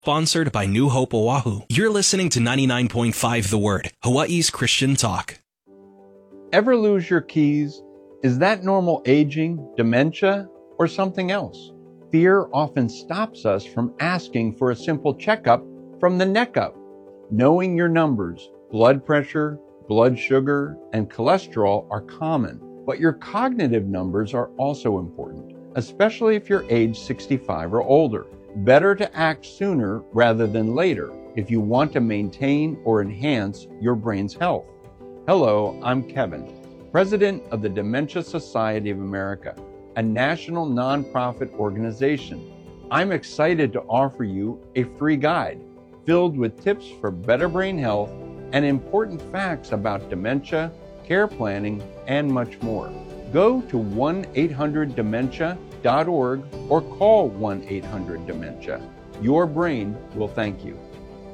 Sponsored by New Hope Oahu. You're listening to 99.5 The Word, Hawaii's Christian talk. Ever lose your keys? Is that normal aging, dementia, or something else? Fear often stops us from asking for a simple checkup from the neck up. Knowing your numbers, blood pressure, blood sugar, and cholesterol are common, but your cognitive numbers are also important, especially if you're age 65 or older. Better to act sooner rather than later if you want to maintain or enhance your brain's health. Hello, I'm Kevin, President of the Dementia Society of America, a national nonprofit organization. I'm excited to offer you a free guide filled with tips for better brain health and important facts about dementia, care planning, and much more. Go to 1-800-DEMENTIA.org or call 1-800-DEMENTIA. Your brain will thank you.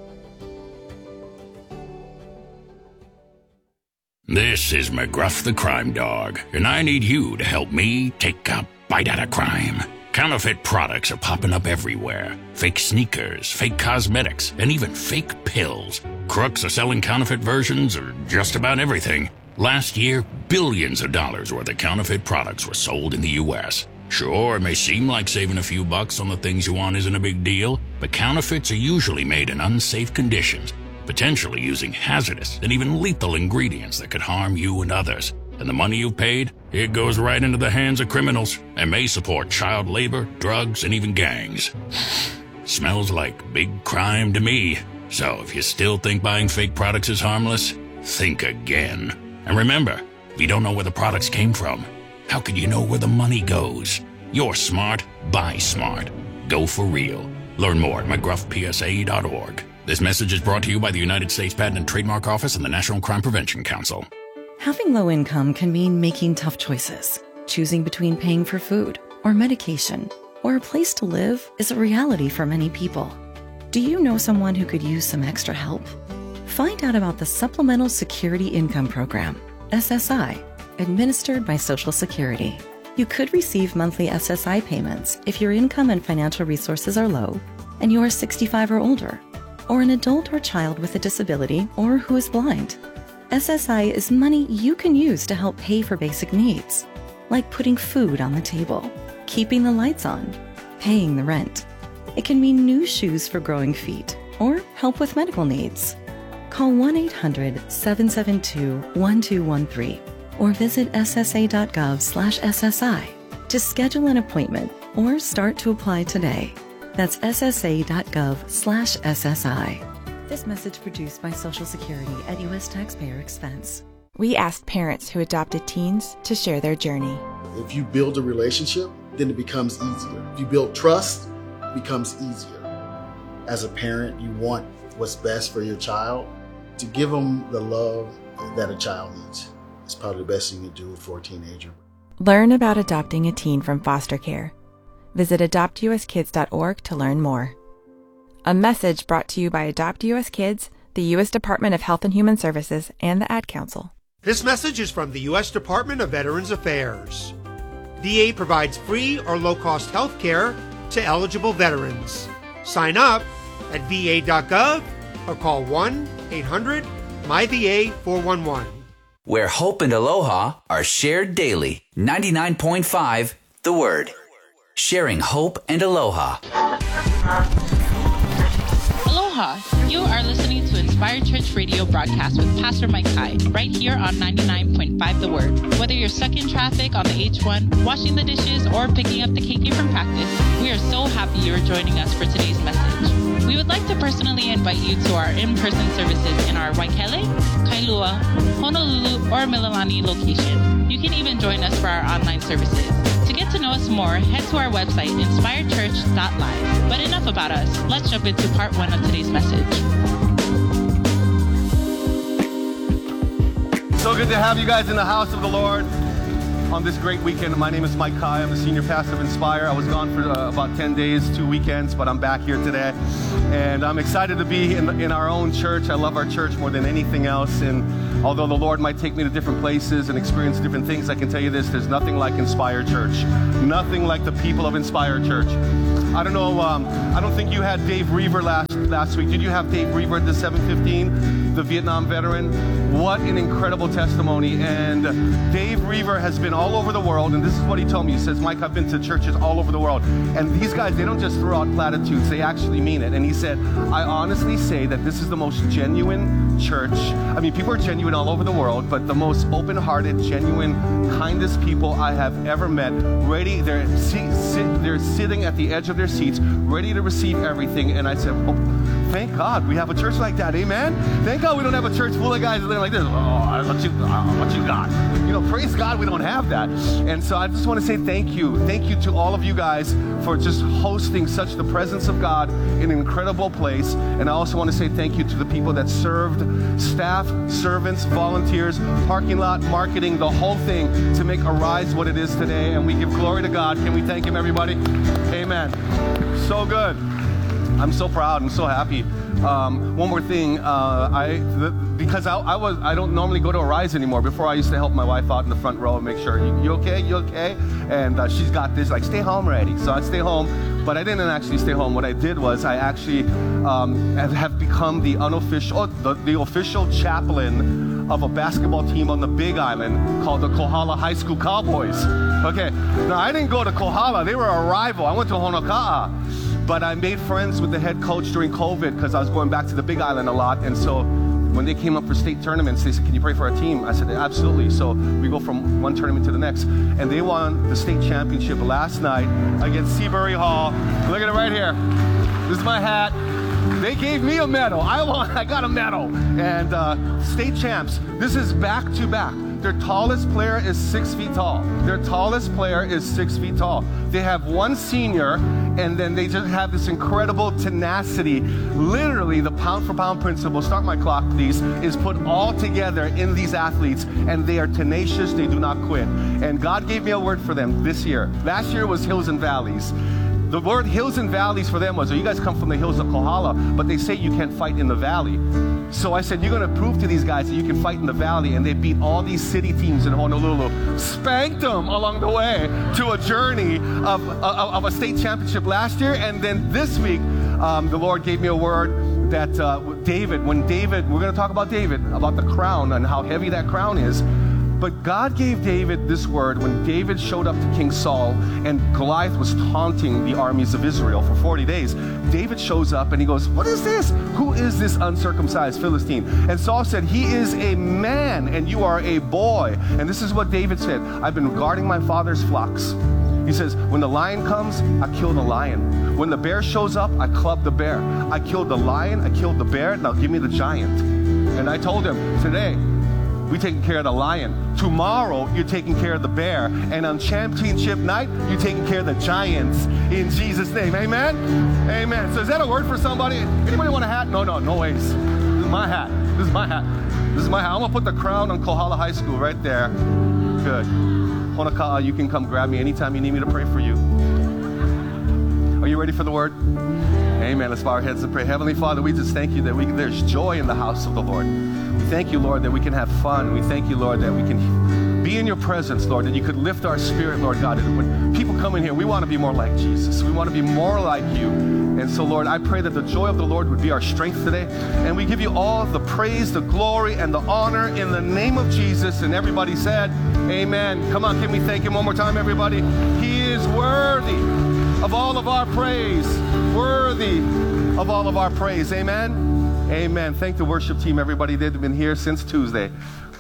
This is McGruff the Crime Dog, and I need you to help me take a bite out of crime. Counterfeit products are popping up everywhere. Fake sneakers, fake cosmetics, and even fake pills. Crooks are selling counterfeit versions of just about everything. Last year, billions of dollars worth of counterfeit products were sold in the U.S. Sure, it may seem like saving a few bucks on the things you want isn't a big deal, but counterfeits are usually made in unsafe conditions, potentially using hazardous and even lethal ingredients that could harm you and others. And the money you've paid, it goes right into the hands of criminals and may support child labor, drugs, and even gangs. Smells like big crime to me. So if you still think buying fake products is harmless, think again. And remember, if you don't know where the products came from, how could you know where the money goes? You're smart, buy smart. Go for real. Learn more at mcgruffpsa.org. This message is brought to you by the United States Patent and Trademark Office and the National Crime Prevention Council. Having low income can mean making tough choices. Choosing between paying for food or medication or a place to live is a reality for many people. Do you know someone who could use some extra help? Find out about the Supplemental Security Income Program, SSI, administered by Social Security. You could receive monthly SSI payments if your income and financial resources are low and you are 65 or older, or an adult or child with a disability or who is blind. SSI is money you can use to help pay for basic needs, like putting food on the table, keeping the lights on, paying the rent. It can mean new shoes for growing feet or help with medical needs. Call 1-800-772-1213 or visit ssa.gov/SSI to schedule an appointment or start to apply today. That's ssa.gov/SSI. This message produced by Social Security at U.S. taxpayer expense. We asked parents who adopted teens to share their journey. If you build a relationship, then it becomes easier. If you build trust, it becomes easier. As a parent, you want what's best for your child. To give them the love that a child needs is probably the best thing you can do for a teenager. Learn about adopting a teen from foster care. Visit adoptuskids.org to learn more. A message brought to you by Adopt U.S. Kids, the U.S. Department of Health and Human Services, and the Ad Council. This message is from the U.S. Department of Veterans Affairs. VA provides free or low-cost health care to eligible veterans. Sign up at va.gov or call 1-800-MyVA411. Where hope and aloha are shared daily. 99.5 The Word. Sharing hope and aloha. Aloha. You are listening to Inspired Church Radio broadcast with Pastor Mike Kai, right here on 99.5 The Word. Whether you're stuck in traffic on the H1, washing the dishes, or picking up the KK from practice, we are so happy you're joining us for today's message. We would like to personally invite you to our in-person services in our Waikele, Kailua, Honolulu, or Mililani location. You can even join us for our online services. To get to know us more, head to our website, inspiredchurch.live. But enough about us. Let's jump into part 1 of today's message. So good to have you guys in the house of the Lord on this great weekend. My name is Mike Kai. I'm the senior pastor of Inspire. I was gone for about 10 days, 2 weekends, but I'm back here today. And I'm excited to be in our own church. I love our church more than anything else. And although the Lord might take me to different places and experience different things, I can tell you this, there's nothing like Inspire Church. Nothing like the people of Inspire Church. I don't know, I don't think you had Dave Reaver last week. Did you have Dave Reaver at the 715, the Vietnam veteran? What an incredible testimony. And Dave Reaver has been all over the world, and this is what he told me. He says, Mike, I've been to churches all over the world. And these guys, they don't just throw out platitudes, they actually mean it. And he said, I honestly say that this is the most genuine church. I mean, people are genuine all over the world, but the most open-hearted, genuine, kindest people I have ever met. Ready, they're sitting at the edge of their seats, ready to receive everything. And I said, oh, thank God we have a church like that, amen? Thank God we don't have a church full of guys that are like this. Oh, what you got? You know, praise God we don't have that. And so I just want to say thank you. Thank you to all of you guys for just hosting such the presence of God in an incredible place. And I also want to say thank you to the people that served, staff, servants, volunteers, parking lot, marketing, the whole thing to make Arise what it is today. And we give glory to God. Can we thank Him, everybody? Amen. So good. I'm so proud. I'm so happy. One more thing. Because I don't normally go to Arise anymore. Before I used to help my wife out in the front row and make sure, you okay? You okay? And she's got this, like, stay home already. So I'd stay home. But I didn't actually stay home. What I did was I actually have become the the official chaplain of a basketball team on the Big Island called the Kohala High School Cowboys. Okay. Now, I didn't go to Kohala. They were a rival. I went to Honoka'a. But I made friends with the head coach during COVID because I was going back to the Big Island a lot. And so when they came up for state tournaments, they said, can you pray for our team? I said, absolutely. So we go from one tournament to the next. And they won the state championship last night against Seabury Hall. Look at it right here. This is my hat. They gave me a medal. I got a medal. And state champs. This is back to back. Their tallest player is 6 feet tall. Their tallest player is 6 feet tall. They have one senior, and then they just have this incredible tenacity. Literally, the pound-for-pound principle, start my clock, please, is put all together in these athletes, and they are tenacious. They do not quit. And God gave me a word for them this year. Last year was hills and valleys. The word hills and valleys for them was, you guys come from the hills of Kohala, but they say you can't fight in the valley. So I said, you're going to prove to these guys that you can fight in the valley. And they beat all these city teams in Honolulu, spanked them along the way to a journey of a state championship last year. And then this week, the Lord gave me a word that David, we're going to talk about David, about the crown and how heavy that crown is. But God gave David this word when David showed up to King Saul and Goliath was taunting the armies of Israel for 40 days. David shows up and he goes, what is this? Who is this uncircumcised Philistine? And Saul said, he is a man and you are a boy. And this is what David said, I've been guarding my father's flocks. He says, when the lion comes, I kill the lion. When the bear shows up, I club the bear. I killed the lion, I killed the bear, now give me the giant. And I told him, today, we're taking care of the lion. Tomorrow, you're taking care of the bear. And on championship night, you're taking care of the giants in Jesus' name. Amen? Amen. So is that a word for somebody? Anybody want a hat? No ways. This is my hat. This is my hat. This is my hat. I'm going to put the crown on Kohala High School right there. Good. Honoka'a, you can come grab me anytime you need me to pray for you. Are you ready for the word? Amen. Let's bow our heads and pray. Heavenly Father, we just thank you that there's joy in the house of the Lord. We thank you, Lord, that we can have fun. We thank you, Lord, that we can be in your presence, Lord, that you could lift our spirit, Lord God. And when people come in here, we want to be more like Jesus. We want to be more like you. And so, Lord, I pray that the joy of the Lord would be our strength today. And we give you all the praise, the glory, and the honor in the name of Jesus. And everybody said, amen. Come on, can we thank him one more time, everybody? He is worthy of all of our praise. Worthy of all of our praise. Amen. Amen. Thank the worship team, everybody. They've been here since Tuesday.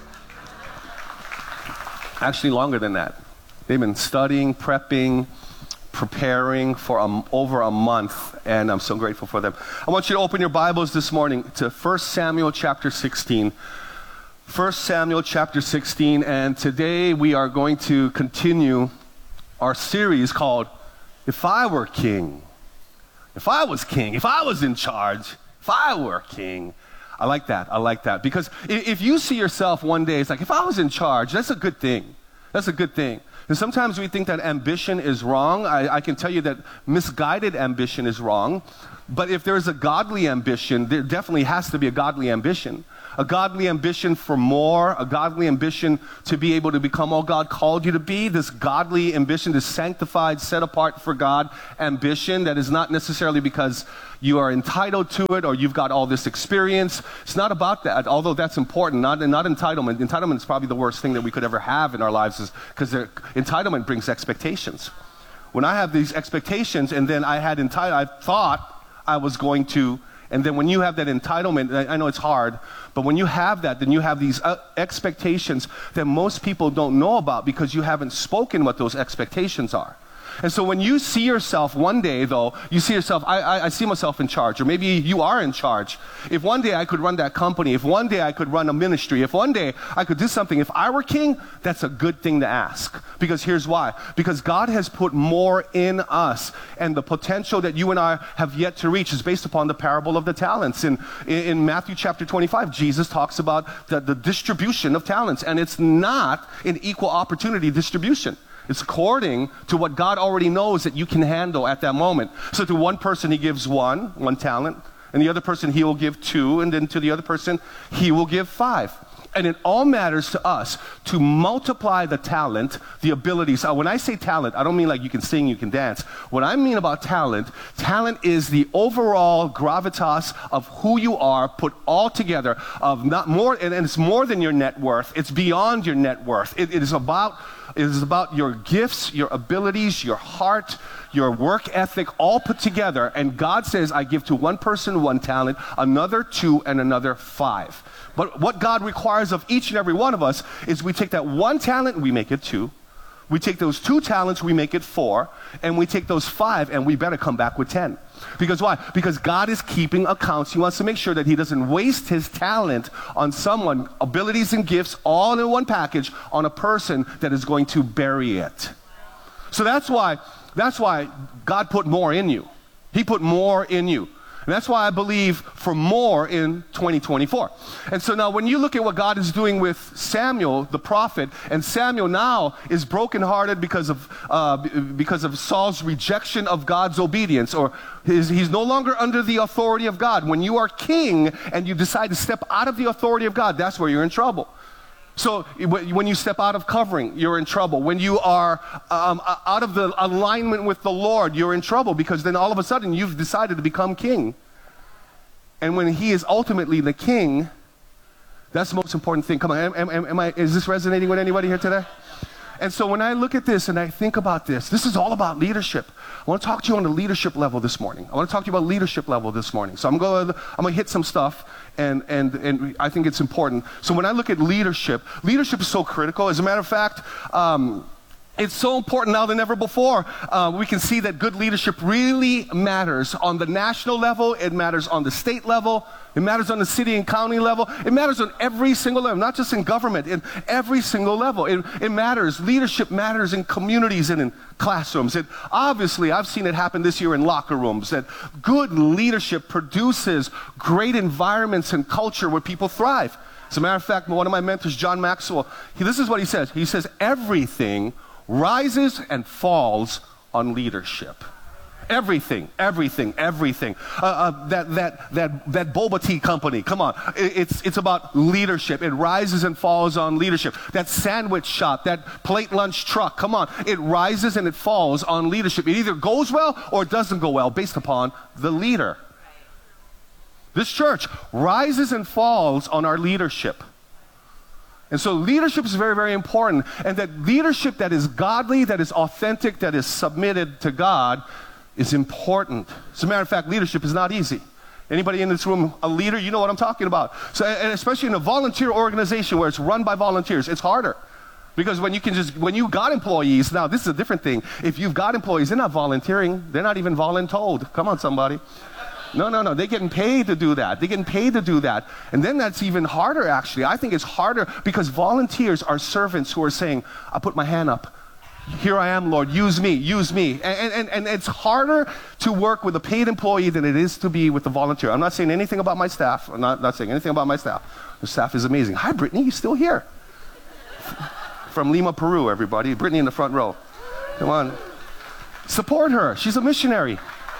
Actually, longer than that. They've been studying, prepping, preparing for over a month, and I'm so grateful for them. I want you to open your Bibles this morning to 1 Samuel chapter 16. 1 Samuel chapter 16, and today we are going to continue our series called If I Were King. If I was king, if I was in charge, if I were king. I like that. Because if you see yourself one day, it's like, if I was in charge, that's a good thing. That's a good thing. And sometimes we think that ambition is wrong. I can tell you that misguided ambition is wrong. But if there's a godly ambition, there definitely has to be a godly ambition. A godly ambition for more, a godly ambition to be able to become all God called you to be, this godly ambition, this sanctified, set apart for God ambition that is not necessarily because you are entitled to it or you've got all this experience. It's not about that, although that's important, not entitlement. Entitlement is probably the worst thing that we could ever have in our lives because entitlement brings expectations. When I have these expectations and then I thought I was going to, and then when you have that entitlement, I know it's hard, but when you have that, then you have these expectations that most people don't know about because you haven't spoken what those expectations are. And so when you see yourself one day, though, you see yourself, I see myself in charge, or maybe you are in charge. If one day I could run that company, if one day I could run a ministry, if one day I could do something, if I were king, that's a good thing to ask. Because here's why. Because God has put more in us, and the potential that you and I have yet to reach is based upon the parable of the talents. In Matthew chapter 25, Jesus talks about the distribution of talents, and it's not an equal opportunity distribution. It's according to what God already knows that you can handle at that moment. So to one person he gives one talent, and the other person he will give 2, and then to the other person he will give 5. And it all matters to us to multiply the talent, the abilities. When I say talent, I don't mean like you can sing, you can dance. What I mean about talent is the overall gravitas of who you are put all together, of not more, and it's more than your net worth. It's beyond your net worth. It is about your gifts, your abilities, your heart, your work ethic, all put together. And God says, I give to one person 1 talent, another 2, and another 5. But what God requires of each and every one of us is we take that 1 talent and we make it 2. We take those 2 talents, we make it 4. And we take those 5 and we better come back with 10. Because why? Because God is keeping accounts. He wants to make sure that he doesn't waste his talent on someone, abilities and gifts, all in one package, on a person that is going to bury it. So that's why God put more in you. He put more in you. And that's why I believe for more in 2024. And so now when you look at what God is doing with Samuel, the prophet, and Samuel now is brokenhearted because of Saul's rejection of God's obedience, or he's no longer under the authority of God. When you are king and you decide to step out of the authority of God, that's where you're in trouble. So when you step out of covering, you're in trouble. When you are out of the alignment with the Lord, you're in trouble, because then all of a sudden you've decided to become king. And when he is ultimately the king, that's the most important thing. Come on, is this resonating with anybody here today? And so when I look at this and I think about this is all about leadership. I want to talk to you on the leadership level this morning. I want to talk to you about leadership level this morning. So I'm going to hit some stuff, and I think it's important. So when I look at leadership is so critical. As a matter of fact, it's so important now than ever before. We can see that good leadership really matters on the national level. It matters on the state level. It matters on the city and county level. It matters on every single level, not just in government, in every single level. It matters. Leadership matters in communities and in classrooms. Obviously, I've seen it happen this year in locker rooms, that good leadership produces great environments and culture where people thrive. As a matter of fact, one of my mentors, John Maxwell, this is what he says. He says, everything rises and falls on leadership. Everything. That boba tea company, come on. It's about leadership. It rises and falls on leadership. That sandwich shop, that plate lunch truck, come on. It rises and it falls on leadership. It either goes well or it doesn't go well based upon the leader. This church rises and falls on our leadership. And so leadership is very, very important. And that leadership that is godly, that is authentic, that is submitted to God is important. As a matter of fact, leadership is not easy. Anybody in this room a leader? You know what I'm talking about. So, and especially in a volunteer organization where it's run by volunteers, it's harder. Because when you got employees, now this is a different thing. If you've got employees, they're not volunteering. They're not even voluntold. Come on, somebody. No. They're getting paid to do that. And then that's even harder, actually. I think it's harder because volunteers are servants who are saying, I put my hand up. Here I am, Lord, use me. And it's harder to work with a paid employee than it is to be with a volunteer. I'm not saying anything about my staff. I'm not saying anything about my staff. The staff is amazing. Hi, Brittany, you still here? From Lima, Peru, everybody. Brittany in the front row. Come on. Support her. She's a missionary.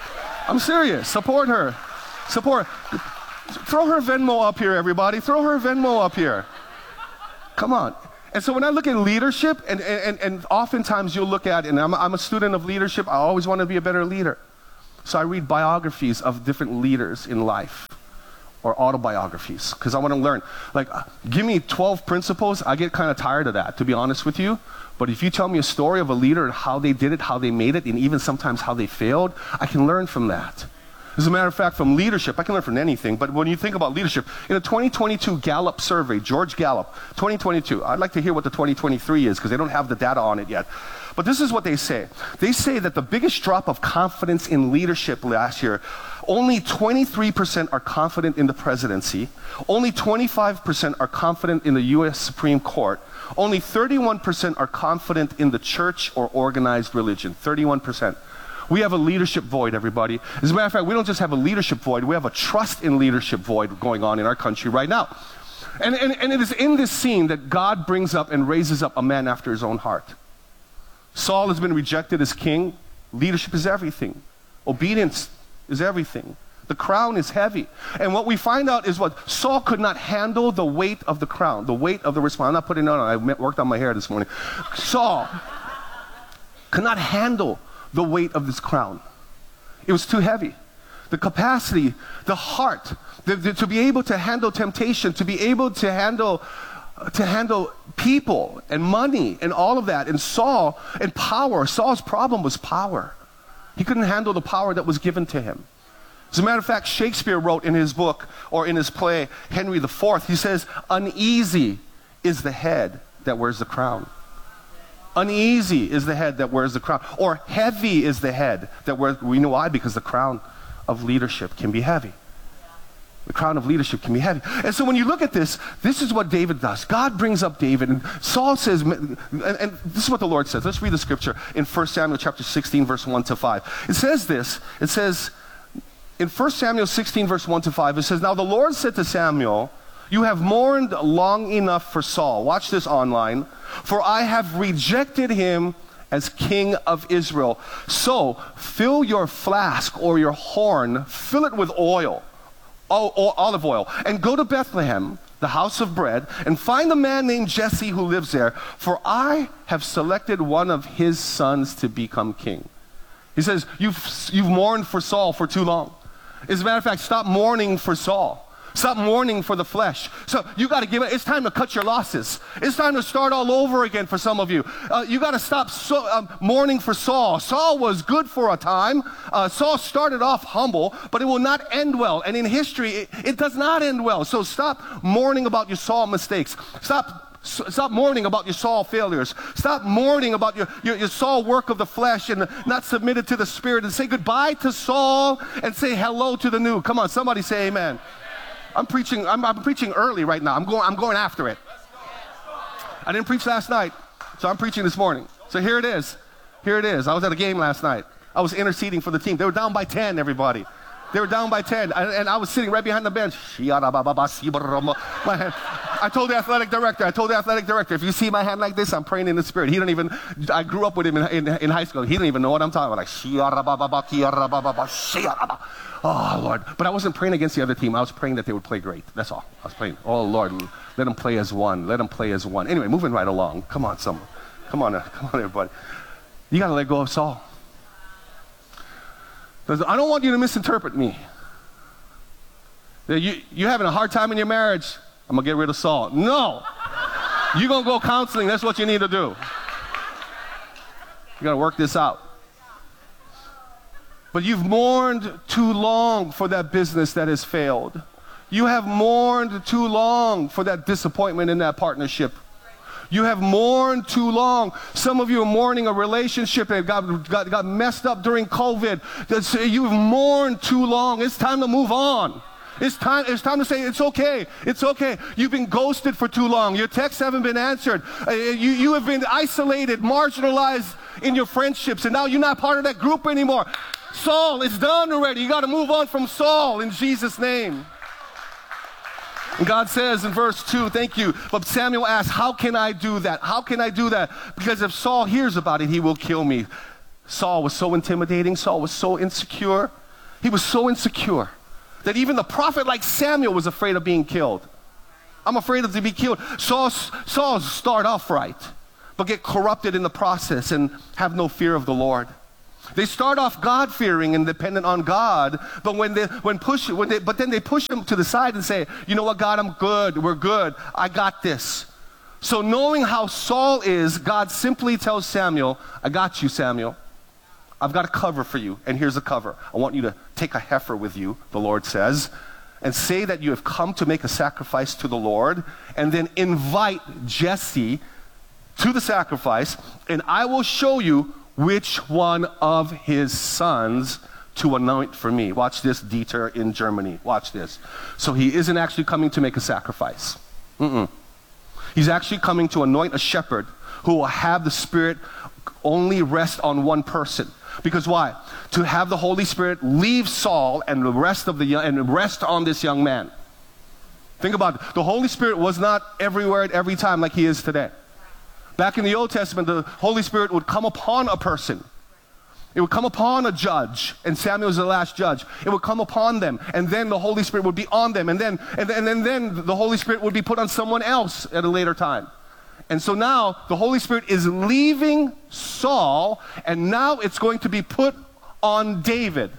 I'm serious. Support her. Support. Throw her Venmo up here, everybody. Throw her Venmo up here. Come on. And so when I look at leadership, and oftentimes you'll look at, and I'm a student of leadership, I always want to be a better leader. So I read biographies of different leaders in life, or autobiographies, because I want to learn. Like, give me 12 principles, I get kind of tired of that, to be honest with you. But if you tell me a story of a leader and how they did it, how they made it, and even sometimes how they failed, I can learn from that. As a matter of fact, from leadership, I can learn from anything, but when you think about leadership, in a 2022 Gallup survey, George Gallup, 2022, I'd like to hear what the 2023 is, because they don't have the data on it yet. But this is what they say. They say that the biggest drop of confidence in leadership last year, only 23% are confident in the presidency, only 25% are confident in the U.S. Supreme Court, only 31% are confident in the church or organized religion, 31%. We have a leadership void, everybody. As a matter of fact, we don't just have a leadership void, we have a trust in leadership void going on in our country right now. And it is in this scene that God brings up and raises up a man after his own heart. Saul has been rejected as king. Leadership is everything. Obedience is everything. The crown is heavy. And what we find out is what Saul could not handle the weight of the crown, the weight of the responsibility. I'm not putting it on. I worked on my hair this morning. Saul could not handle the weight of this crown. It was too heavy. The capacity, the heart, to be able to handle temptation, to be able to handle people and money and all of that. And Saul, and power. Saul's problem was power. He couldn't handle the power that was given to him. As a matter of fact, Shakespeare wrote in his book, or in his play, Henry IV, he says, uneasy is the head that wears the crown. Uneasy is the head that wears the crown. Or heavy is the head that wears, we know why, because the crown of leadership can be heavy. The crown of leadership can be heavy. And so when you look at this, this is what David does. God brings up David, and Saul says, and this is what the Lord says. Let's read the scripture in 1 Samuel chapter 16, verse 1 to 5. It says this, it says, in 1 Samuel 16, verse 1 to 5, it says, now the Lord said to Samuel, you have mourned long enough for Saul. Watch this online. For I have rejected him as king of Israel. So fill your flask or your horn, fill it with oil, olive oil, and go to Bethlehem, the house of bread, and find a man named Jesse who lives there. For I have selected one of his sons to become king. He says, you've mourned for Saul for too long. As a matter of fact, stop mourning for Saul. Stop mourning for the flesh. So you got to give it. It's time to cut your losses. It's time to start all over again for some of you. You got to stop mourning for Saul. Saul was good for a time. Saul started off humble, but it will not end well. And in history, it does not end well. So stop mourning about your Saul mistakes. Stop mourning about your Saul failures. Stop mourning about your Saul work of the flesh and not submitted to the Spirit, and say goodbye to Saul and say hello to the new. Come on, somebody say amen. I'm preaching early right now. I'm going after it. I didn't preach last night, so I'm preaching this morning. So here it is. Here it is. I was at a game last night. I was interceding for the team. They were down by 10, everybody. They were down by 10, and I was sitting right behind the bench. My hand. I told the athletic director, if you see my hand like this, I'm praying in the Spirit. I grew up with him in high school. He didn't even know what I'm talking about. Like, oh, Lord. But I wasn't praying against the other team. I was praying that they would play great. That's all. I was praying, oh, Lord, let them play as one. Let them play as one. Anyway, moving right along. Come on, someone. Come on, everybody. You got to let go of Saul. I don't want you to misinterpret me. You're having a hard time in your marriage. I'm going to get rid of Saul. No. You're going to go counseling. That's what you need to do. You got to work this out. But you've mourned too long for that business that has failed. You have mourned too long for that disappointment in that partnership. You have mourned too long. Some of you are mourning a relationship that got messed up during COVID. You've mourned too long. It's time to move on. It's time to say, it's okay. It's okay. You've been ghosted for too long. Your texts haven't been answered. You have been isolated, marginalized in your friendships, and now you're not part of that group anymore. Saul, it's done already. You got to move on from Saul in Jesus' name. And God says in verse 2, thank you. But Samuel asked, how can I do that? How can I do that? Because if Saul hears about it, he will kill me. Saul was so intimidating. Saul was so insecure. He was so insecure that even the prophet like Samuel was afraid of being killed. I'm afraid of to be killed. Saul start off right, but get corrupted in the process and have no fear of the Lord. They start off God-fearing and dependent on God, but then they push him to the side and say, you know what, God, I'm good. We're good. I got this. So knowing how Saul is, God simply tells Samuel, I got you, Samuel. I've got a cover for you, and here's a cover. I want you to take a heifer with you, the Lord says, and say that you have come to make a sacrifice to the Lord, and then invite Jesse to the sacrifice, and I will show you which one of his sons to anoint for me. Watch this, Dieter in Germany. Watch this. So he isn't actually coming to make a sacrifice. He's actually coming to anoint a shepherd who will have the Spirit only rest on one person. Because why? To have the Holy Spirit leave Saul and rest on this young man. Think about it. The Holy Spirit was not everywhere at every time like he is today. Back in the Old Testament, the Holy Spirit would come upon a person. It would come upon a judge, and Samuel was the last judge. It would come upon them, and then the Holy Spirit would be on them, and then the Holy Spirit would be put on someone else at a later time. And so now the Holy Spirit is leaving Saul, and now it's going to be put on David.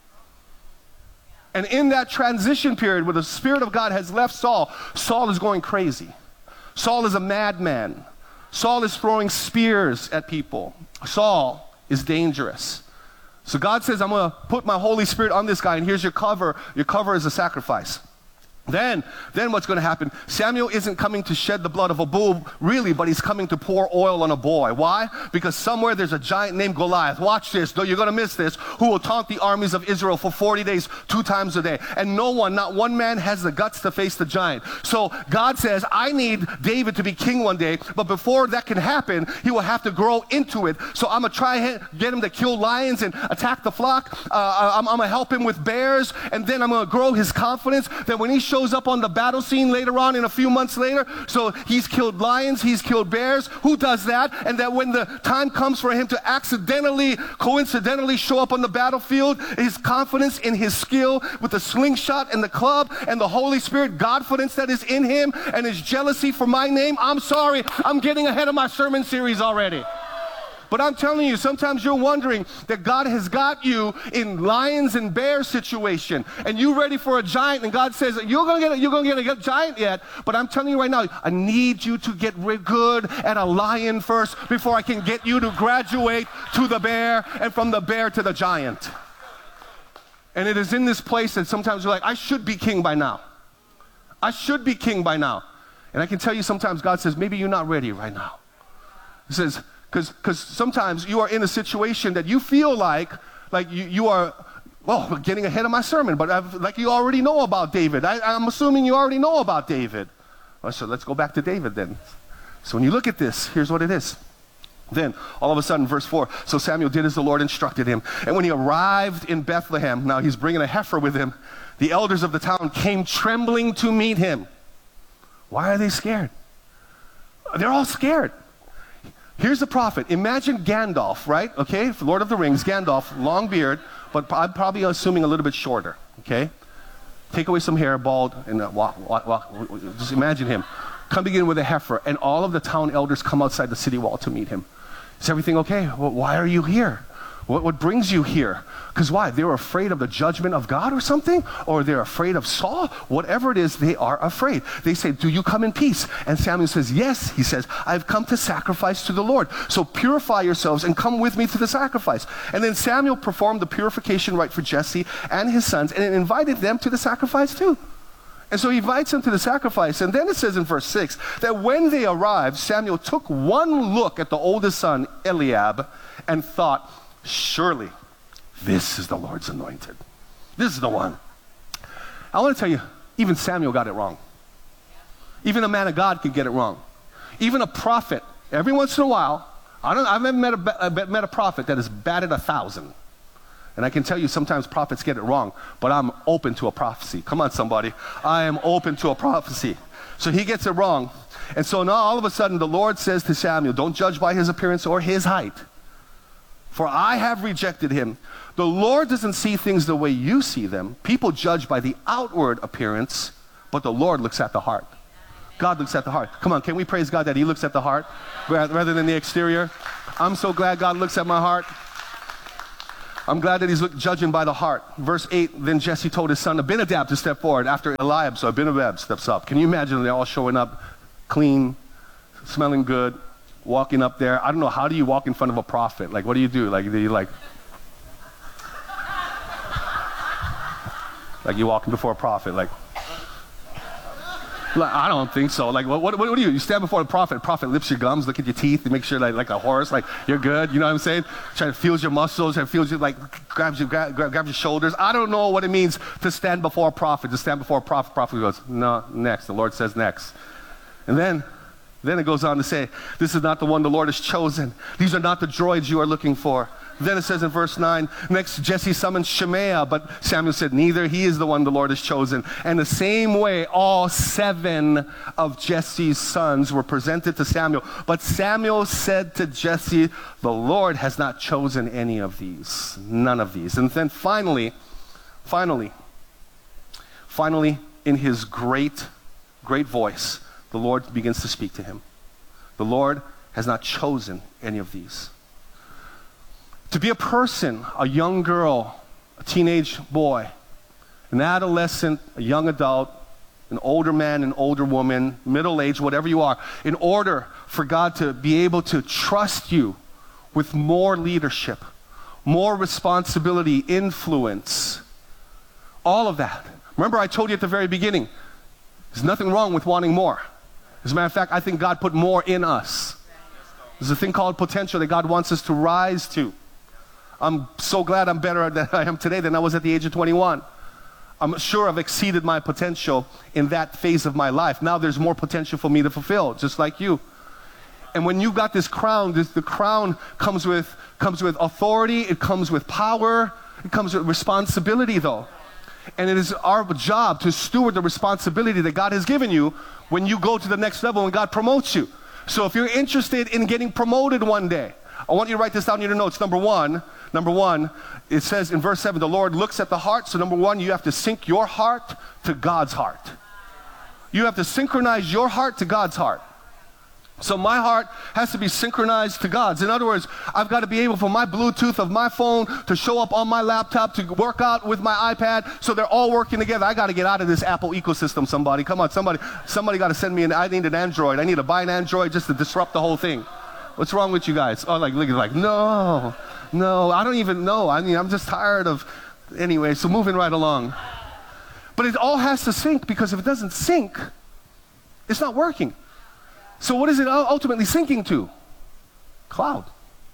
And in that transition period where the Spirit of God has left Saul, Saul is going crazy. Saul is a madman. Saul is throwing spears at people. Saul is dangerous. So God says, I'm going to put my Holy Spirit on this guy, and here's your cover. Your cover is a sacrifice. Then what's going to happen? Samuel isn't coming to shed the blood of a bull, really, but he's coming to pour oil on a boy. Why? Because somewhere there's a giant named Goliath. Watch this, though you're going to miss this, who will taunt the armies of Israel for 40 days, 2 times a day. And not one man has the guts to face the giant. So God says, I need David to be king one day, but before that can happen, he will have to grow into it. So I'm going to try and get him to kill lions and attack the flock. I'm going to help him with bears, and then I'm going to grow his confidence that when he shows up on the battle scene later on in a few months later, so he's killed lions, he's killed bears, who does that? And that when the time comes for him to coincidentally show up on the battlefield, his confidence in his skill with the slingshot and the club and the Holy Spirit, Godfidence that is in him, and his jealousy for my name. I'm sorry, I'm getting ahead of my sermon series already. But I'm telling you, sometimes you're wondering that God has got you in lions and bears situation, and you're ready for a giant, and God says, you're going to get a giant yet, but I'm telling you right now, I need you to get good at a lion first before I can get you to graduate to the bear, and from the bear to the giant. And it is in this place that sometimes you're like, I should be king by now. I should be king by now. And I can tell you sometimes God says, maybe you're not ready right now. He says, because sometimes you are in a situation that you feel like you are, well, getting ahead of my sermon, but like you already know about David. I'm assuming you already know about David. Well, so let's go back to David then. So when you look at this, here's what it is. Then, all of a sudden, verse 4, so Samuel did as the Lord instructed him. And when he arrived in Bethlehem, now he's bringing a heifer with him, the elders of the town came trembling to meet him. Why are they scared? They're all scared. Here's the prophet. Imagine Gandalf, right? Okay, Lord of the Rings, Gandalf, long beard, but I'm probably assuming a little bit shorter, okay? Take away some hair, bald, and walk. Just imagine him. Come begin with a heifer, and all of the town elders come outside the city wall to meet him. Is everything okay? Well, why are you here? What brings you here? Because why? They were afraid of the judgment of God or something? Or they're afraid of Saul? Whatever it is, they are afraid. They say, do you come in peace? And Samuel says, yes. He says, I've come to sacrifice to the Lord. So purify yourselves and come with me to the sacrifice. And then Samuel performed the purification rite for Jesse and his sons and invited them to the sacrifice too. And so he invites them to the sacrifice. And then it says in verse 6 that when they arrived, Samuel took one look at the oldest son, Eliab, and thought, surely this is the Lord's anointed. This is the one. I want to tell you, even Samuel got it wrong. Even a man of God could get it wrong. Even a prophet, every once in a while, I've never met a prophet that has batted 1,000. And I can tell you sometimes prophets get it wrong, but I'm open to a prophecy. Come on, somebody. I am open to a prophecy. So he gets it wrong. And so now all of a sudden the Lord says to Samuel, don't judge by his appearance or his height. for I have rejected him. The Lord doesn't see things the way you see them. People judge by the outward appearance, but the Lord looks at the heart. God looks at the heart. Come on, can we praise God that he looks at the heart rather than the exterior? I'm so glad God looks at my heart. I'm glad that he's judging by the heart. Verse 8, then Jesse told his son Abinadab to step forward after Eliab. So Abinadab steps up. Can you imagine they're all showing up clean, smelling good, walking up there? I don't know, how do you walk in front of a prophet? Like, what do you do? Like, do you like you walking before a prophet? Like, I don't think so. Like, what do you? You stand before the prophet lifts your gums, look at your teeth, and make sure like a horse, like you're good. You know what I'm saying? Trying to feel your muscles, and feels you, like grabs your shoulders. I don't know what it means to stand before a prophet. To stand before a prophet, prophet goes, no, next. The Lord says next. And then it goes on to say, this is not the one the Lord has chosen. These are not the droids you are looking for. Then it says in verse 9, next Jesse summoned Shemaiah, but Samuel said, neither he is the one the Lord has chosen. And the same way, all 7 of Jesse's sons were presented to Samuel. But Samuel said to Jesse, the Lord has not chosen any of these, none of these. And then finally, in his great voice, the Lord begins to speak to him. The Lord has not chosen any of these. To be a person, a young girl, a teenage boy, an adolescent, a young adult, an older man, an older woman, middle age, whatever you are, in order for God to be able to trust you with more leadership, more responsibility, influence, all of that. Remember, I told you at the very beginning, there's nothing wrong with wanting more. As a matter of fact, I think God put more in us. There's a thing called potential that God wants us to rise to. I'm so glad I'm better than I am today than I was at the age of 21. I'm sure I've exceeded my potential in that phase of my life. Now there's more potential for me to fulfill, just like you. And when you've got this crown, the crown comes with authority, it comes with power, it comes with responsibility though. And it is our job to steward the responsibility that God has given you when you go to the next level and God promotes you. So if you're interested in getting promoted one day, I want you to write this down in your notes. Number one, it says in verse 7, the Lord looks at the heart. So number 1, you have to sync your heart to God's heart. You have to synchronize your heart to God's heart. So my heart has to be synchronized to God's. In other words, I've got to be able for my Bluetooth of my phone to show up on my laptop, to work out with my iPad, so they're all working together. I got to get out of this Apple ecosystem, somebody. Come on, somebody got to send me I need an Android. I need to buy an Android just to disrupt the whole thing. What's wrong with you guys? Oh, no, I don't even know. I mean, I'm just tired of, anyway, so moving right along. But it all has to sync, because if it doesn't sync, it's not working. So what is it ultimately syncing to? Cloud.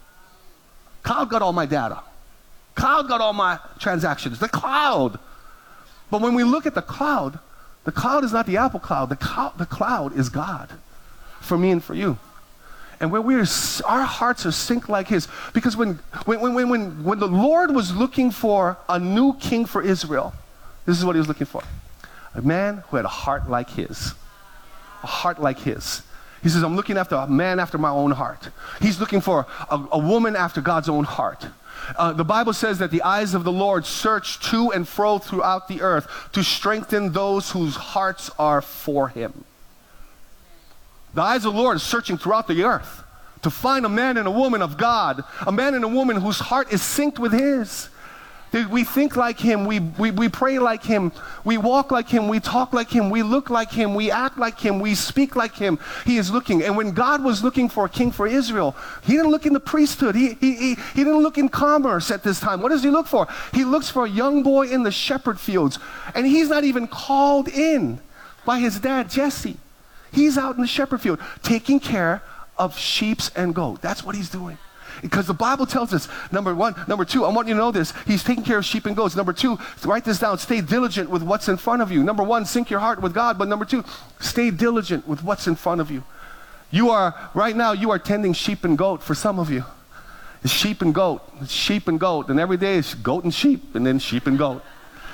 Cloud got all my data. Cloud got all my transactions. The cloud. But when we look at the cloud is not the Apple cloud. The cloud is God for me and for you. And where our hearts are synced like his. Because when the Lord was looking for a new king for Israel, this is what he was looking for. A man who had a heart like his. A heart like his. He says, I'm looking after a man after my own heart. He's looking for a woman after God's own heart. The Bible says that the eyes of the Lord search to and fro throughout the earth to strengthen those whose hearts are for him. The eyes of the Lord are searching throughout the earth to find a man and a woman of God, a man and a woman whose heart is synced with his. We think like him, we pray like him, we walk like him, we talk like him, we look like him, we act like him, we speak like him. He is looking. And when God was looking for a king for Israel, he didn't look in the priesthood. He didn't look in commerce at this time. What does he look for? He looks for a young boy in the shepherd fields. And he's not even called in by his dad, Jesse. He's out in the shepherd field taking care of sheep and goats. That's what he's doing. Because the Bible tells us, number 1. Number 2, I want you to know this. He's taking care of sheep and goats. Number 2, write this down. Stay diligent with what's in front of you. Number 1, sync your heart with God. But number 2, stay diligent with what's in front of you. Right now, you are tending sheep and goat for some of you. It's sheep and goat. It's sheep and goat. And every day it's goat and sheep, and then sheep and goat.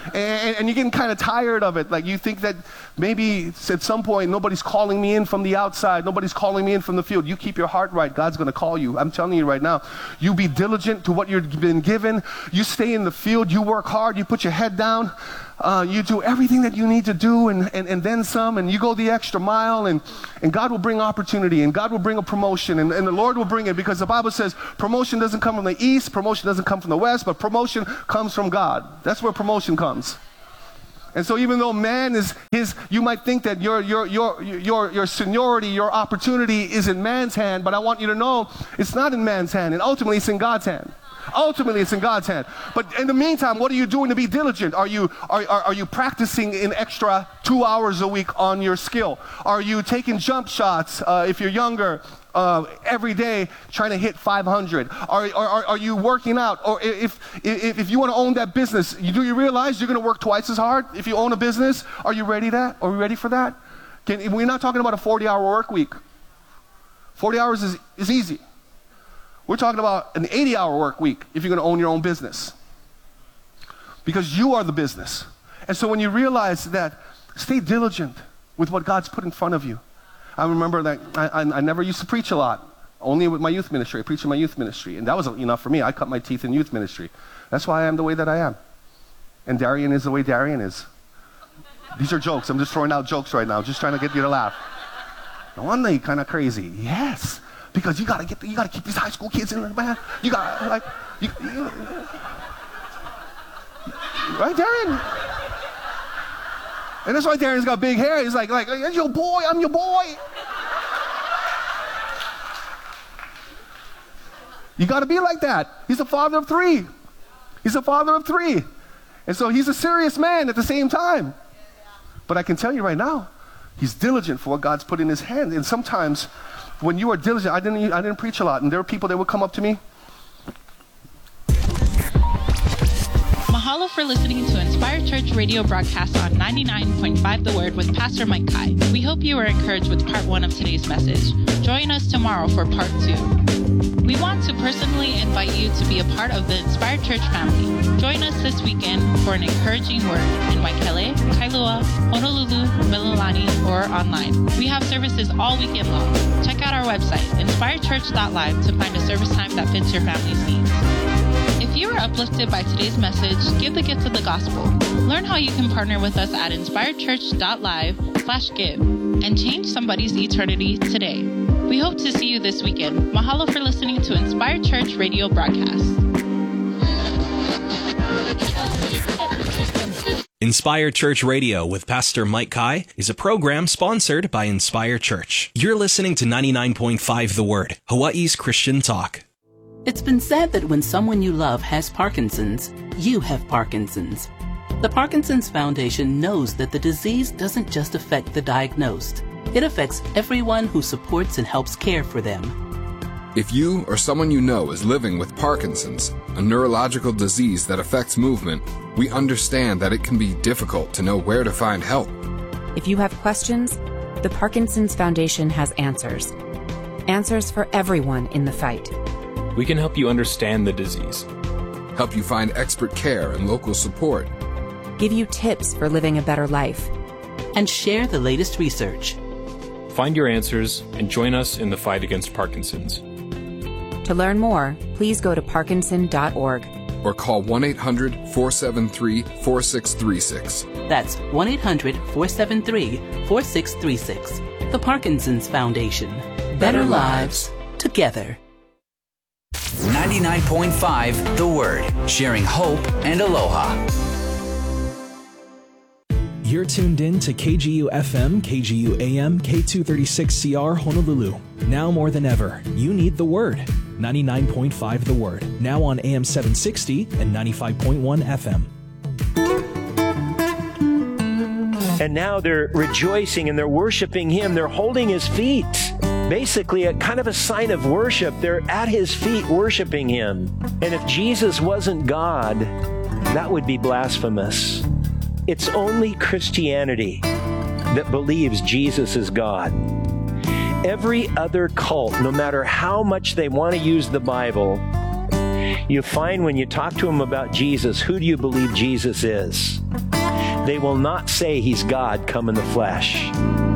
And you're getting kind of tired of it. Like you think that maybe at some point nobody's calling me in from the outside. Nobody's calling me in from the field. You keep your heart right. God's going to call you. I'm telling you right now. You be diligent to what you've been given. You stay in the field. You work hard. You put your head down. You do everything that you need to do and then some. And you go the extra mile. And God will bring opportunity. And God will bring a promotion. And the Lord will bring it, because the Bible says promotion doesn't come from the east. Promotion doesn't come from the west. But promotion comes from God. That's where promotion comes. And so even though man is you might think that your seniority, your opportunity is in man's hand, but I want you to know it's not in man's hand, and ultimately it's in God's hand. Ultimately it's in God's hand. But in the meantime, what are you doing to be diligent? Are you practicing an extra 2 hours a week on your skill? Are you taking jump shots if you're younger? Every day trying to hit 500? Are you working out? Or if you want to own that business, do you realize you're going to work twice as hard if you own a business? Are you ready for that? We're not talking about a 40-hour work week. 40 hours is easy. We're talking about an 80-hour work week if you're going to own your own business. Because you are the business. And so when you realize that, stay diligent with what God's put in front of you. I remember that I never used to preach a lot, only with my youth ministry. I preached in my youth ministry, and that was enough for me. I cut my teeth in youth ministry. That's why I am the way that I am. And Darian is the way Darian is. These are jokes. I'm just throwing out jokes right now, just trying to get you to laugh. No wonder you're kind of crazy. Yes, because you gotta keep these high school kids in there, man. You got right, Darian? And that's why Darian's got big hair. He's like, that's your boy, I'm your boy. You got to be like that. He's a father of three. And so he's a serious man at the same time. But I can tell you right now, he's diligent for what God's put in his hand. And sometimes when you are diligent, I didn't preach a lot. And there were people that would come up to me. Mahalo for listening to Inspire Church radio broadcast on 99.5 The Word with Pastor Mike Kai. We hope you were encouraged with part 1 of today's message. Join us tomorrow for part 2. We want to personally invite you to be a part of the Inspire Church family. Join us this weekend for an encouraging word in Waikele, Kailua, Honolulu, Mililani, or online. We have services all weekend long. Check out our website, inspirechurch.live, to find a service time that fits your family's needs. If you are uplifted by today's message, give the gift of the gospel. Learn how you can partner with us at inspirechurch.live/give and change somebody's eternity today. We hope to see you this weekend. Mahalo for listening to Inspire Church radio broadcast. Inspire Church Radio with Pastor Mike Kai is a program sponsored by Inspire Church. You're listening to 99.5 The Word, Hawaii's Christian talk. It's been said that when someone you love has Parkinson's, you have Parkinson's. The Parkinson's Foundation knows that the disease doesn't just affect the diagnosed. It affects everyone who supports and helps care for them. If you or someone you know is living with Parkinson's, a neurological disease that affects movement, we understand that it can be difficult to know where to find help. If you have questions, the Parkinson's Foundation has answers. Answers for everyone in the fight. We can help you understand the disease, help you find expert care and local support, give you tips for living a better life, and share the latest research. Find your answers and join us in the fight against Parkinson's. To learn more, please go to parkinson.org or call 1-800-473-4636. That's 1-800-473-4636. The Parkinson's Foundation. Better lives together. 99.5 The Word, sharing hope and aloha. You're tuned in to KGU FM, KGU AM, K236CR Honolulu. Now more than ever, you need the Word. 99.5 The Word, now on AM 760 and 95.1 FM. And now they're rejoicing and they're worshiping Him. They're holding His feet. Basically, a kind of a sign of worship. They're at His feet worshiping Him. And if Jesus wasn't God, that would be blasphemous. It's only Christianity that believes Jesus is God. Every other cult, no matter how much they want to use the Bible, you find when you talk to them about Jesus, who do you believe Jesus is? They will not say he's God come in the flesh.